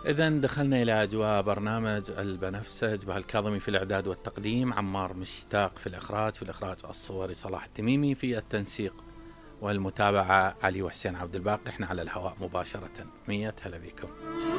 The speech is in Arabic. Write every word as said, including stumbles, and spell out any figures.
إذا دخلنا إلى أجواء برنامج البنفسج. بهالكاظمي في الإعداد والتقديم، عمار مشتاق في الإخراج في الإخراج الصوري صلاح التميمي، في التنسيق والمتابعة علي وحسين عبد الباقي. احنا على الهواء مباشرة. مية هلا بكم.